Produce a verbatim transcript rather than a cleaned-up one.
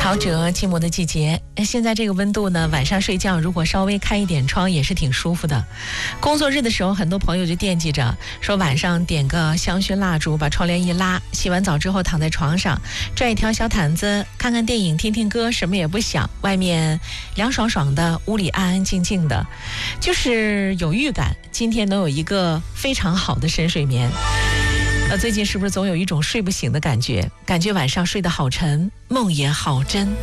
陶喆寂寞的季节，现在这个温度呢，晚上睡觉如果稍微开一点窗也是挺舒服的。工作日的时候，很多朋友就惦记着说晚上点个香薰蜡烛，把窗帘一拉，洗完澡之后躺在床上，拽一条小毯子，看看电影，听听歌，什么也不想，外面凉爽爽的，屋里安安静静的，就是有预感今天能有一个非常好的深睡眠。那最近是不是总有一种睡不醒的感觉？感觉晚上睡得好沉，梦也好真。